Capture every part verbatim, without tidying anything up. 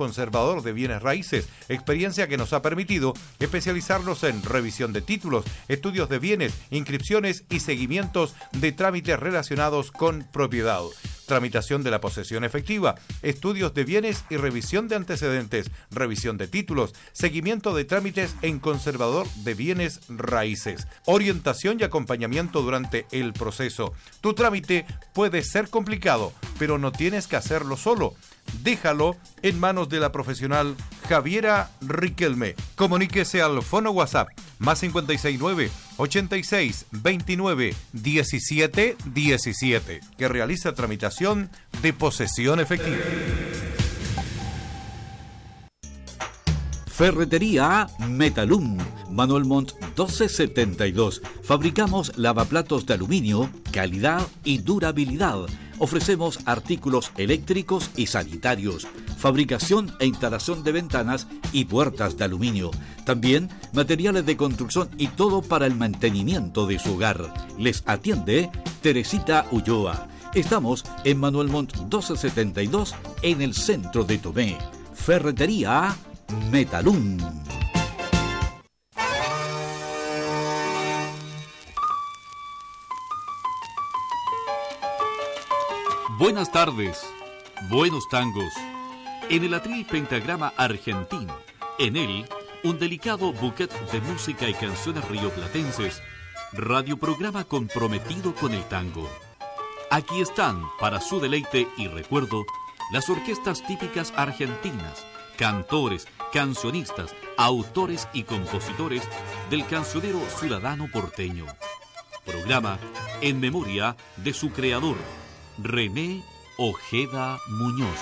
conservador de bienes raíces, experiencia que nos ha permitido especializarnos en revisión de títulos, estudios de bienes, inscripciones y seguimientos de trámites relacionados con propiedad. Tramitación de la posesión efectiva, estudios de bienes y revisión de antecedentes, revisión de títulos, seguimiento de trámites en conservador de bienes raíces, orientación y acompañamiento durante el proceso. Tu trámite puede ser complicado, pero no tienes que hacerlo solo. Déjalo en manos de la profesional Javiera Riquelme. Comuníquese al fono WhatsApp más cincuenta y seis nueve, ochenta y seis, veintinueve, diecisiete diecisiete, que realiza tramitación de posesión efectiva. Ferretería Metalum, Manuel Montt doce setenta y dos. Fabricamos lavaplatos de aluminio, calidad y durabilidad. Ofrecemos artículos eléctricos y sanitarios, fabricación e instalación de ventanas y puertas de aluminio. También materiales de construcción y todo para el mantenimiento de su hogar. Les atiende Teresita Ulloa. Estamos en Manuel Montt doce setenta y dos en el centro de Tomé. Ferretería Metalum. Buenas tardes, buenos tangos. En el atril Pentagrama Argentino, en él, un delicado bouquet de música y canciones rioplatenses, radioprograma comprometido con el tango. Aquí están, para su deleite y recuerdo, las orquestas típicas argentinas, cantores, cancionistas, autores y compositores del cancionero ciudadano porteño. Programa en memoria de su creador, René Ojeda Muñoz.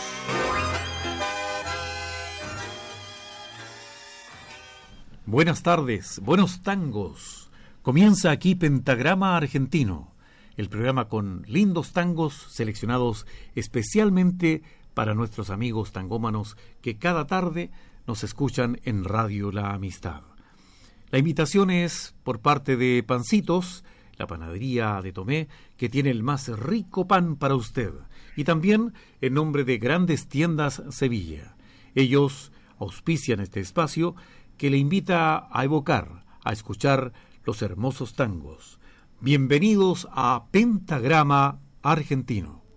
Buenas tardes, buenos tangos. Comienza aquí Pentagrama Argentino, el programa con lindos tangos seleccionados especialmente para nuestros amigos tangómanos que cada tarde nos escuchan en Radio La Amistad. La invitación es por parte de Pancitos, la panadería de Tomé, que tiene el más rico pan para usted, y también en nombre de Grandes Tiendas Sevilla. Ellos auspician este espacio que le invita a evocar, a escuchar los hermosos tangos. Bienvenidos a Pentagrama Argentino.